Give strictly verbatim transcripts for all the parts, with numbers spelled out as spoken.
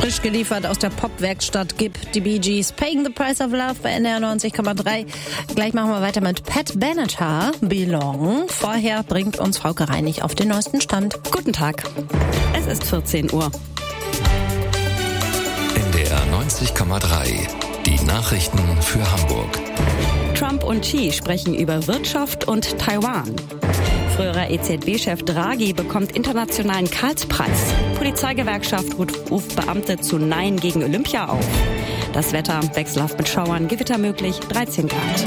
Frisch geliefert aus der Pop-Werkstatt gibt die Bee Gees Paying the Price of Love bei N D R neunzig Komma drei. Gleich machen wir weiter mit Pat Benatar, Belong. Vorher bringt uns Frauke Reinig auf den neuesten Stand. Guten Tag. Es ist vierzehn Uhr. N D R neunzig Komma drei. Die Nachrichten für Hamburg. Trump und Xi sprechen über Wirtschaft und Taiwan. Früherer E Z B-Chef Draghi bekommt internationalen Karlspreis. Polizeigewerkschaft ruft Beamte zu Nein gegen Olympia auf. Das Wetter wechselhaft mit Schauern, Gewitter möglich, dreizehn Grad.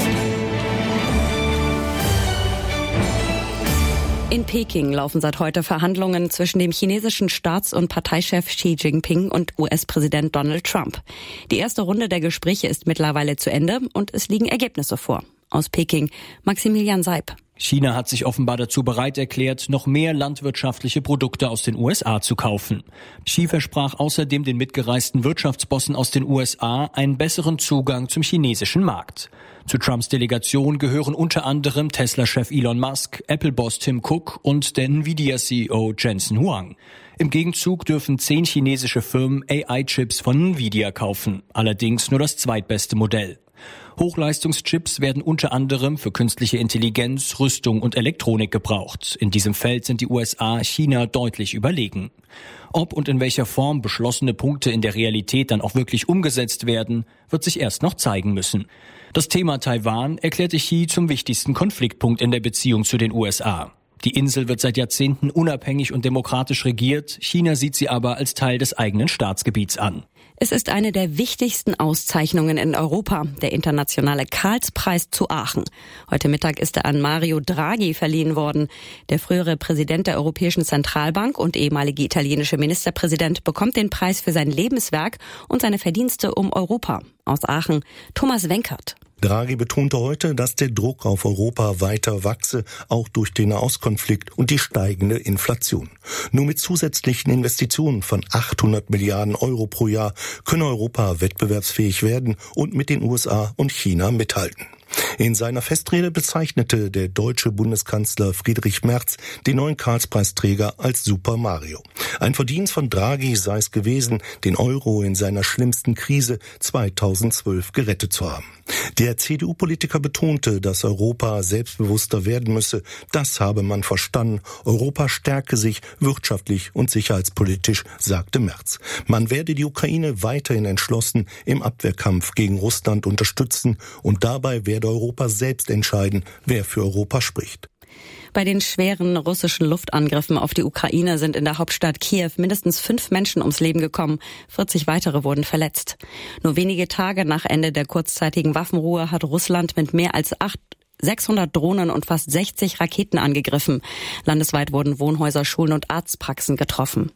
In Peking laufen seit heute Verhandlungen zwischen dem chinesischen Staats- und Parteichef Xi Jinping und U S-Präsident Donald Trump. Die erste Runde der Gespräche ist mittlerweile zu Ende und es liegen Ergebnisse vor. Aus Peking, Maximilian Seib. China hat sich offenbar dazu bereit erklärt, noch mehr landwirtschaftliche Produkte aus den U S A zu kaufen. Xi versprach außerdem den mitgereisten Wirtschaftsbossen aus den U S A einen besseren Zugang zum chinesischen Markt. Zu Trumps Delegation gehören unter anderem Tesla-Chef Elon Musk, Apple-Boss Tim Cook und der Nvidia-C E O Jensen Huang. Im Gegenzug dürfen zehn chinesische Firmen A I-Chips von Nvidia kaufen, allerdings nur das zweitbeste Modell. Hochleistungschips werden unter anderem für künstliche Intelligenz, Rüstung und Elektronik gebraucht. In diesem Feld sind die U S A China deutlich überlegen. Ob und in welcher Form beschlossene Punkte in der Realität dann auch wirklich umgesetzt werden, wird sich erst noch zeigen müssen. Das Thema Taiwan erklärte Xi zum wichtigsten Konfliktpunkt in der Beziehung zu den U S A. Die Insel wird seit Jahrzehnten unabhängig und demokratisch regiert. China sieht sie aber als Teil des eigenen Staatsgebiets an. Es ist eine der wichtigsten Auszeichnungen in Europa, der internationale Karlspreis zu Aachen. Heute Mittag ist er an Mario Draghi verliehen worden. Der frühere Präsident der Europäischen Zentralbank und ehemalige italienische Ministerpräsident bekommt den Preis für sein Lebenswerk und seine Verdienste um Europa. Aus Aachen, Thomas Wenkert. Draghi betonte heute, dass der Druck auf Europa weiter wachse, auch durch den Nahostkonflikt und die steigende Inflation. Nur mit zusätzlichen Investitionen von achthundert Milliarden Euro pro Jahr könne Europa wettbewerbsfähig werden und mit den U S A und China mithalten. In seiner Festrede bezeichnete der deutsche Bundeskanzler Friedrich Merz den neuen Karlspreisträger als Super Mario. Ein Verdienst von Draghi sei es gewesen, den Euro in seiner schlimmsten Krise zweitausendzwölf gerettet zu haben. Der C D U-Politiker betonte, dass Europa selbstbewusster werden müsse. Das habe man verstanden. Europa stärke sich wirtschaftlich und sicherheitspolitisch, sagte Merz. Man werde die Ukraine weiterhin entschlossen im Abwehrkampf gegen Russland unterstützen und dabei werde Europa selbst entscheiden, wer für Europa spricht. Bei den schweren russischen Luftangriffen auf die Ukraine sind in der Hauptstadt Kiew mindestens fünf Menschen ums Leben gekommen. vierzig weitere wurden verletzt. Nur wenige Tage nach Ende der kurzzeitigen Waffenruhe hat Russland mit mehr als sechshundert Drohnen und fast sechzig Raketen angegriffen. Landesweit wurden Wohnhäuser, Schulen und Arztpraxen getroffen.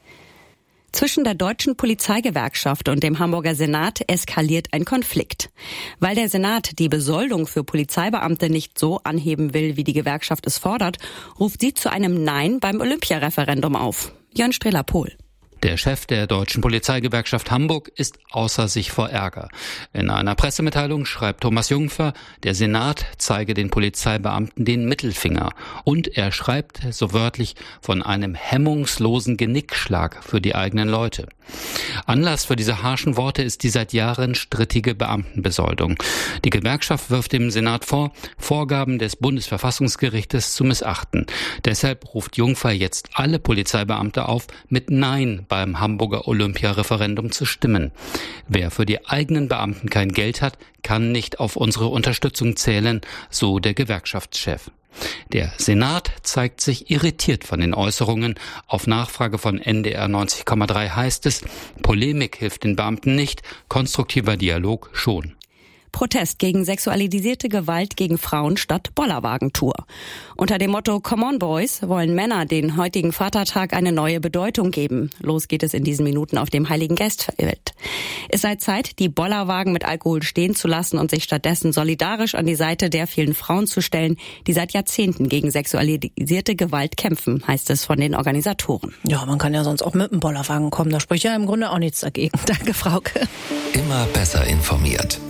Zwischen der deutschen Polizeigewerkschaft und dem Hamburger Senat eskaliert ein Konflikt. Weil der Senat die Besoldung für Polizeibeamte nicht so anheben will, wie die Gewerkschaft es fordert, ruft sie zu einem Nein beim Olympiareferendum auf. Jörn Strehler-Pohl. Der Chef der Deutschen Polizeigewerkschaft Hamburg ist außer sich vor Ärger. In einer Pressemitteilung schreibt Thomas Jungfer, der Senat zeige den Polizeibeamten den Mittelfinger. Und er schreibt so wörtlich von einem hemmungslosen Genickschlag für die eigenen Leute. Anlass für diese harschen Worte ist die seit Jahren strittige Beamtenbesoldung. Die Gewerkschaft wirft dem Senat vor, Vorgaben des Bundesverfassungsgerichtes zu missachten. Deshalb ruft Jungfer jetzt alle Polizeibeamte auf, mit Nein beim Hamburger Olympiareferendum zu stimmen. Wer für die eigenen Beamten kein Geld hat, kann nicht auf unsere Unterstützung zählen, so der Gewerkschaftschef. Der Senat zeigt sich irritiert von den Äußerungen. Auf Nachfrage von N D R neunzig Komma drei heißt es, Polemik hilft den Beamten nicht, konstruktiver Dialog schon. Protest gegen sexualisierte Gewalt gegen Frauen statt Bollerwagentour. Unter dem Motto Come on Boys wollen Männer den heutigen Vatertag eine neue Bedeutung geben. Los geht es in diesen Minuten auf dem Heiligen Geistfeld. Es sei Zeit, die Bollerwagen mit Alkohol stehen zu lassen und sich stattdessen solidarisch an die Seite der vielen Frauen zu stellen, die seit Jahrzehnten gegen sexualisierte Gewalt kämpfen, heißt es von den Organisatoren. Ja, man kann ja sonst auch mit dem Bollerwagen kommen. Da spricht ja im Grunde auch nichts dagegen. Danke, Frauke. Immer besser informiert.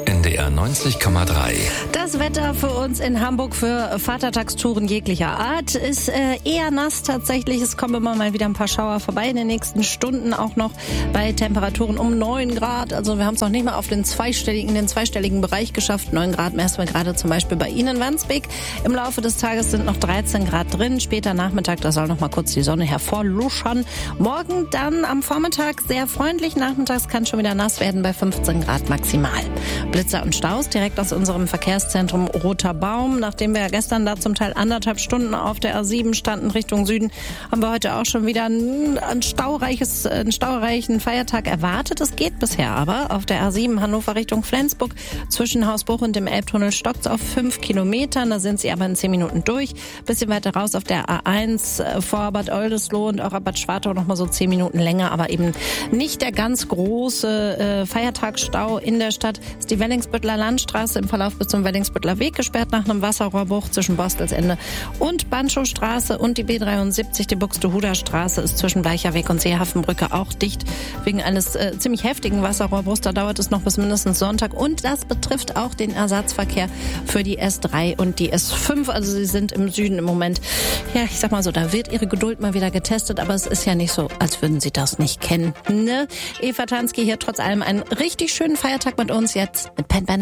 N D R neunzig Komma drei. Das Wetter für uns in Hamburg für Vatertagstouren jeglicher Art ist äh, eher nass tatsächlich. Es kommen immer mal wieder ein paar Schauer vorbei in den nächsten Stunden, auch noch bei Temperaturen um neun Grad. Also wir haben es noch nicht mal auf den zweistelligen, den zweistelligen Bereich geschafft. neun Grad messen wir gerade zum Beispiel bei Ihnen in Wandsbek. Im Laufe des Tages sind noch dreizehn Grad drin. Später Nachmittag, da soll noch mal kurz die Sonne hervorluschern. Morgen dann am Vormittag sehr freundlich. Nachmittags kann schon wieder nass werden bei fünfzehn Grad maximal. Blitzer und Staus direkt aus unserem Verkehrszentrum Roter Baum. Nachdem wir ja gestern da zum Teil anderthalb Stunden auf der A sieben standen Richtung Süden, haben wir heute auch schon wieder ein, ein staureiches, einen staureichen Feiertag erwartet. Es geht bisher aber auf der A sieben Hannover Richtung Flensburg zwischen Hausbruch und dem Elbtunnel stockt es auf fünf Kilometern. Da sind sie aber in zehn Minuten durch. Bisschen weiter raus auf der A eins vor Bad Oldesloe und auch ab Bad Schwartau noch mal so zehn Minuten länger, aber eben nicht der ganz große äh, Feiertagsstau in der Stadt. Ist die Wellingsbüttler Landstraße im Verlauf bis zum Wellingsbüttler Weg gesperrt nach einem Wasserrohrbruch zwischen Bostelsende und Banschowstraße, und die B dreiundsiebzig, die Buxtehuder Straße, ist zwischen Bleicherweg und Seehafenbrücke auch dicht wegen eines äh, ziemlich heftigen Wasserrohrbruchs. Da dauert es noch bis mindestens Sonntag, und das betrifft auch den Ersatzverkehr für die S drei und die S fünf. Also sie sind im Süden im Moment, ja, ich sag mal so, da wird ihre Geduld mal wieder getestet, aber es ist ja nicht so, als würden sie das nicht kennen. Ne? Eva Tansky hier trotz allem einen richtig schönen Feiertag mit uns jetzt mit Pat Bennett.